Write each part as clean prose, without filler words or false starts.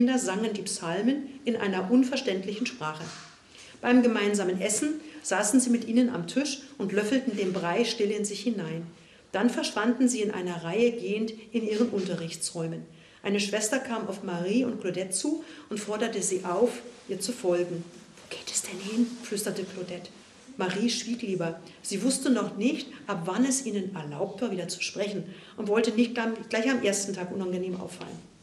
Kinder sangen die Psalmen in einer unverständlichen Sprache. Beim gemeinsamen Essen saßen sie mit ihnen am Tisch und löffelten den Brei still in sich hinein. Dann verschwanden sie in einer Reihe gehend in ihren Unterrichtsräumen. Eine Schwester kam auf Marie und Claudette zu und forderte sie auf, ihr zu folgen. »Wo geht es denn hin?« flüsterte Claudette. Marie schwieg lieber. Sie wusste noch nicht, ab wann es ihnen erlaubt war, wieder zu sprechen und wollte nicht gleich am ersten Tag unangenehm auffallen.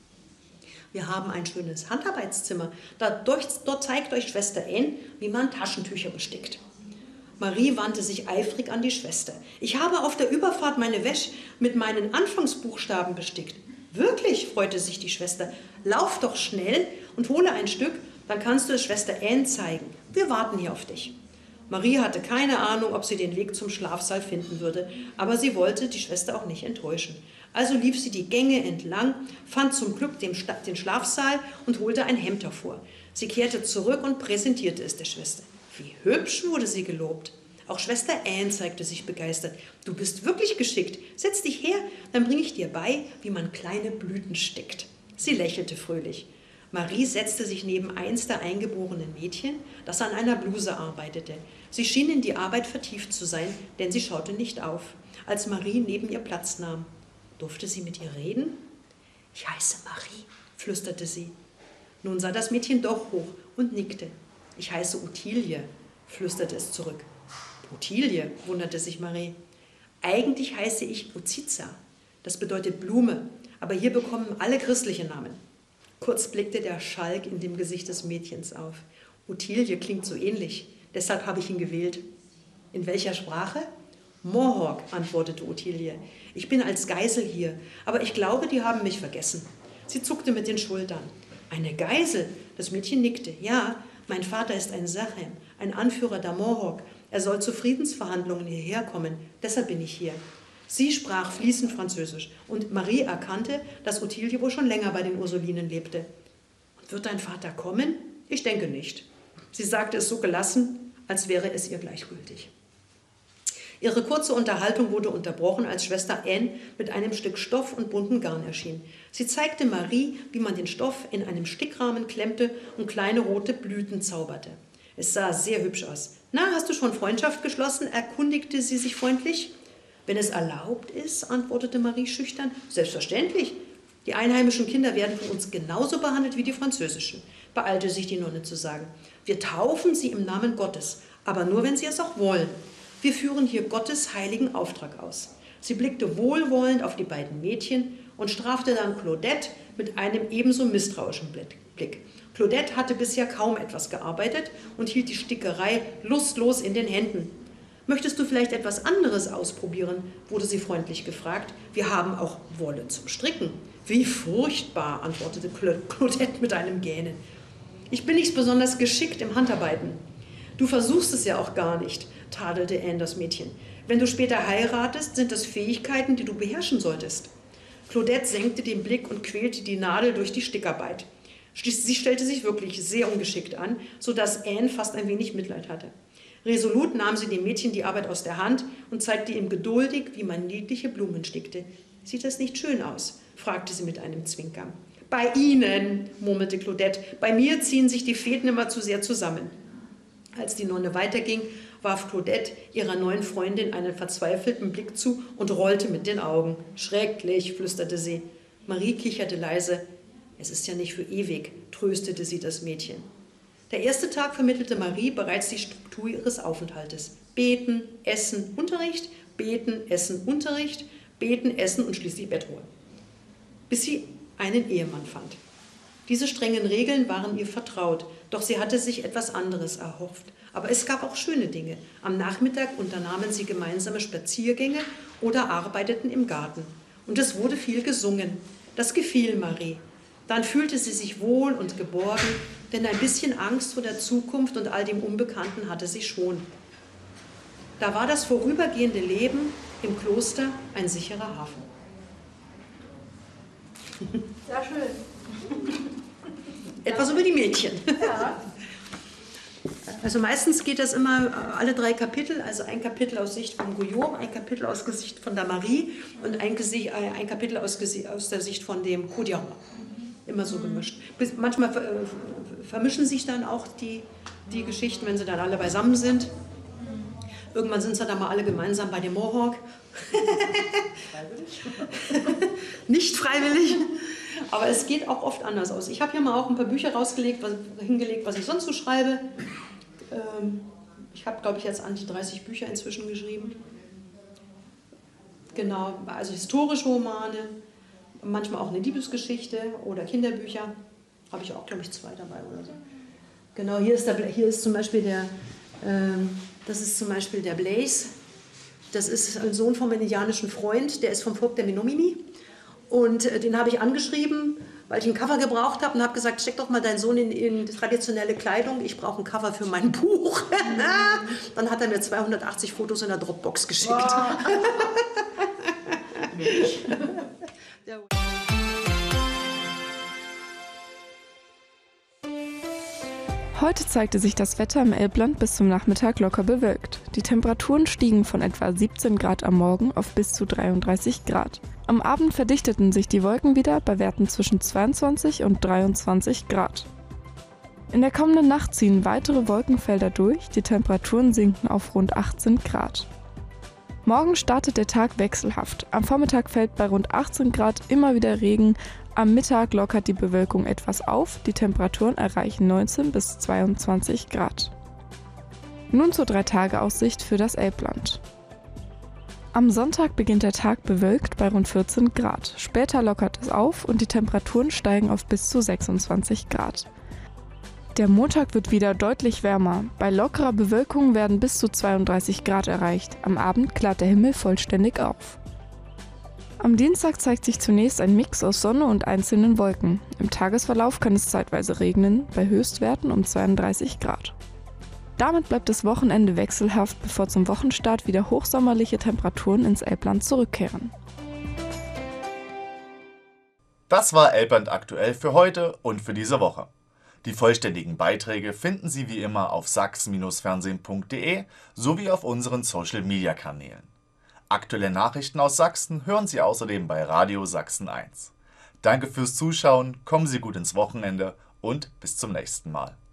Wir haben ein schönes Handarbeitszimmer. Dort zeigt euch Schwester Anne, wie man Taschentücher bestickt. Marie wandte sich eifrig an die Schwester. Ich habe auf der Überfahrt meine Wäsche mit meinen Anfangsbuchstaben bestickt. Wirklich, freute sich die Schwester. Lauf doch schnell und hole ein Stück, dann kannst du es Schwester Anne zeigen. Wir warten hier auf dich. Marie hatte keine Ahnung, ob sie den Weg zum Schlafsaal finden würde, aber sie wollte die Schwester auch nicht enttäuschen. Also lief sie die Gänge entlang, fand zum Glück den Schlafsaal und holte ein Hemd hervor. Sie kehrte zurück und präsentierte es der Schwester. Wie hübsch, wurde sie gelobt. Auch Schwester Anne zeigte sich begeistert. Du bist wirklich geschickt. Setz dich her, dann bringe ich dir bei, wie man kleine Blüten stickt. Sie lächelte fröhlich. Marie setzte sich neben eins der eingeborenen Mädchen, das an einer Bluse arbeitete. Sie schien in die Arbeit vertieft zu sein, denn sie schaute nicht auf, als Marie neben ihr Platz nahm. Durfte sie mit ihr reden? Ich heiße Marie, flüsterte sie. Nun sah das Mädchen doch hoch und nickte. Ich heiße Ottilie, flüsterte es zurück. Ottilie, wunderte sich Marie. Eigentlich heiße ich Oziza. Das bedeutet Blume, aber hier bekommen alle christliche Namen. Kurz blickte der Schalk in dem Gesicht des Mädchens auf. Ottilie klingt so ähnlich, deshalb habe ich ihn gewählt. In welcher Sprache? Mohawk, antwortete Ottilie. Ich bin als Geisel hier, aber ich glaube, die haben mich vergessen. Sie zuckte mit den Schultern. Eine Geisel? Das Mädchen nickte. Ja, mein Vater ist ein Sachem, ein Anführer der Mohawk. Er soll zu Friedensverhandlungen hierher kommen, deshalb bin ich hier. Sie sprach fließend Französisch und Marie erkannte, dass Ottilie wohl schon länger bei den Ursulinen lebte. Und wird dein Vater kommen? Ich denke nicht. Sie sagte es so gelassen, als wäre es ihr gleichgültig. Ihre kurze Unterhaltung wurde unterbrochen, als Schwester Anne mit einem Stück Stoff und bunten Garn erschien. Sie zeigte Marie, wie man den Stoff in einem Stickrahmen klemmte und kleine rote Blüten zauberte. Es sah sehr hübsch aus. Na, hast du schon Freundschaft geschlossen? Erkundigte sie sich freundlich. Wenn es erlaubt ist, antwortete Marie schüchtern. Selbstverständlich. Die einheimischen Kinder werden von uns genauso behandelt wie die französischen, beeilte sich die Nonne zu sagen. Wir taufen sie im Namen Gottes, aber nur, wenn sie es auch wollen. Wir führen hier Gottes heiligen Auftrag aus. Sie blickte wohlwollend auf die beiden Mädchen und strafte dann Claudette mit einem ebenso misstrauischen Blick. Claudette hatte bisher kaum etwas gearbeitet und hielt die Stickerei lustlos in den Händen. Möchtest du vielleicht etwas anderes ausprobieren, wurde sie freundlich gefragt. Wir haben auch Wolle zum Stricken. Wie furchtbar, antwortete Claudette mit einem Gähnen. Ich bin nicht besonders geschickt im Handarbeiten. Du versuchst es ja auch gar nicht, tadelte Anne das Mädchen. Wenn du später heiratest, sind das Fähigkeiten, die du beherrschen solltest. Claudette senkte den Blick und quälte die Nadel durch die Stickarbeit. Sie stellte sich wirklich sehr ungeschickt an, sodass Anne fast ein wenig Mitleid hatte. Resolut nahm sie dem Mädchen die Arbeit aus der Hand und zeigte ihm geduldig, wie man niedliche Blumen stickte. Sieht das nicht schön aus? Fragte sie mit einem Zwinkern. Bei Ihnen, murmelte Claudette, bei mir ziehen sich die Fäden immer zu sehr zusammen. Als die Nonne weiterging, warf Claudette ihrer neuen Freundin einen verzweifelten Blick zu und rollte mit den Augen. Schrecklich, flüsterte sie. Marie kicherte leise. Es ist ja nicht für ewig, tröstete sie das Mädchen. Der erste Tag vermittelte Marie bereits die Struktur ihres Aufenthaltes. Beten, Essen, Unterricht, Beten, Essen, Unterricht, Beten, Essen und schließlich Bettruhe. Bis sie einen Ehemann fand. Diese strengen Regeln waren ihr vertraut, doch sie hatte sich etwas anderes erhofft. Aber es gab auch schöne Dinge. Am Nachmittag unternahmen sie gemeinsame Spaziergänge oder arbeiteten im Garten. Und es wurde viel gesungen. Das gefiel Marie. Dann fühlte sie sich wohl und geborgen, denn ein bisschen Angst vor der Zukunft und all dem Unbekannten hatte sie schon. Da war das vorübergehende Leben im Kloster ein sicherer Hafen. Sehr schön. Etwas über die Mädchen. Ja. Also meistens geht das immer alle 3 Kapitel, also ein Kapitel aus Sicht von Guillaume, ein Kapitel aus Sicht von der Marie und ein Kapitel aus der Sicht von dem Codian. immer so gemischt. Manchmal vermischen sich dann auch die Geschichten, wenn sie dann alle beisammen sind. Irgendwann sind sie dann mal alle gemeinsam bei dem Mohawk. Freiwillig? Nicht freiwillig, aber es geht auch oft anders aus. Ich habe hier mal auch ein paar Bücher hingelegt, was ich sonst so schreibe. Ich habe, glaube ich, jetzt an die 30 Bücher inzwischen geschrieben. Genau, also historische Romane, manchmal auch eine Liebesgeschichte oder Kinderbücher. Habe ich auch, glaube ich, 2 dabei oder so. Genau, hier ist zum Beispiel das ist zum Beispiel der Blaze. Das ist ein Sohn vom indianischen Freund, der ist vom Volk der Menominee. Und den habe ich angeschrieben, weil ich ein Cover gebraucht habe und habe gesagt, steck doch mal deinen Sohn in traditionelle Kleidung, ich brauche ein Cover für mein Buch. Dann hat er mir 280 Fotos in der Dropbox geschickt. Wow. Heute zeigte sich das Wetter im Elbland bis zum Nachmittag locker bewölkt. Die Temperaturen stiegen von etwa 17 Grad am Morgen auf bis zu 33 Grad. Am Abend verdichteten sich die Wolken wieder bei Werten zwischen 22 und 23 Grad. In der kommenden Nacht ziehen weitere Wolkenfelder durch, die Temperaturen sinken auf rund 18 Grad. Morgen startet der Tag wechselhaft. Am Vormittag fällt bei rund 18 Grad immer wieder Regen. Am Mittag lockert die Bewölkung etwas auf. Die Temperaturen erreichen 19 bis 22 Grad. Nun zur 3-Tage-Aussicht für das Elbland. Am Sonntag beginnt der Tag bewölkt bei rund 14 Grad. Später lockert es auf und die Temperaturen steigen auf bis zu 26 Grad. Der Montag wird wieder deutlich wärmer. Bei lockerer Bewölkung werden bis zu 32 Grad erreicht. Am Abend klart der Himmel vollständig auf. Am Dienstag zeigt sich zunächst ein Mix aus Sonne und einzelnen Wolken. Im Tagesverlauf kann es zeitweise regnen, bei Höchstwerten um 32 Grad. Damit bleibt das Wochenende wechselhaft, bevor zum Wochenstart wieder hochsommerliche Temperaturen ins Elbland zurückkehren. Das war Elbland aktuell für heute und für diese Woche. Die vollständigen Beiträge finden Sie wie immer auf sachsen-fernsehen.de sowie auf unseren Social-Media-Kanälen. Aktuelle Nachrichten aus Sachsen hören Sie außerdem bei Radio Sachsen 1. Danke fürs Zuschauen, kommen Sie gut ins Wochenende und bis zum nächsten Mal.